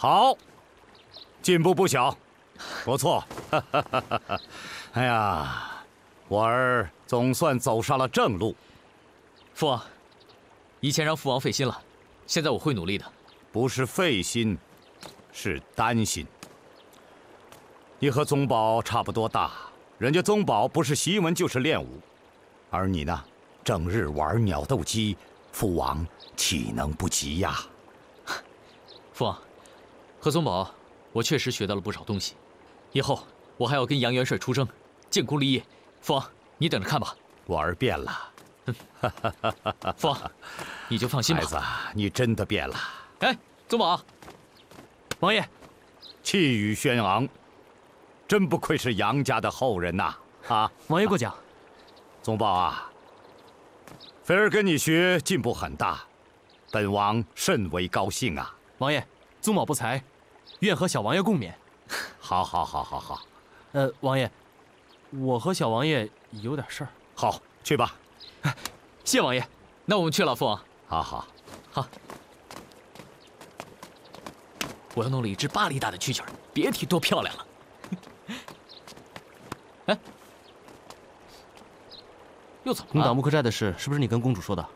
好，进步不小，不错。哎呀，我儿总算走上了正路。 父王，以前让父王费心了，现在我会努力的。 不是费心，是担心。你和宗宝差不多大，人家宗宝不是习文就是练武，而你呢，整日玩鸟斗鸡，父王岂能不急呀？ 父王，和宗宝，我确实学到了不少东西。以后我还要跟杨元帅出征，建功立业。父王，你等着看吧。 我儿变了。 父王，你就放心吧。 孩子，你真的变了。 哎，宗宝，王爷， 气宇轩昂，真不愧是杨家的后人呐！啊， 王爷过奖。 宗宝啊，菲儿跟你学进步很大，本王甚为高兴啊！ 王爷，宗宝不才，愿和小王爷共勉。 好，好，好，好，好。 王爷，我和小王爷有点事儿。 好，去吧。 谢王爷。 那我们去了，父王。 好好好。我又弄了一只8厘大的蛐蛐儿，别提多漂亮了。哎，又怎么了？ 攻打木克寨的事，是不是你跟公主说的？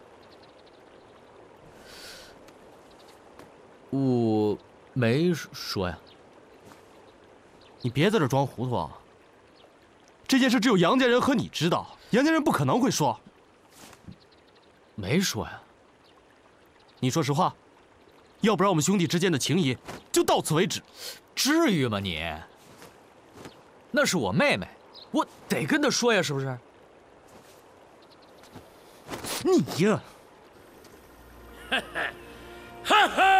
我没说呀。 你别在这装糊涂啊！这件事只有杨家人和你知道，杨家人不可能会说。 没说呀。 你说实话，要不然我们兄弟之间的情谊就到此为止。 至于吗你？那是我妹妹，我得跟她说呀，是不是？ 你呀！ 哈哈。